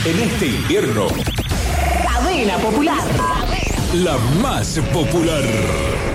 En este invierno, Cadena Popular. la más popular.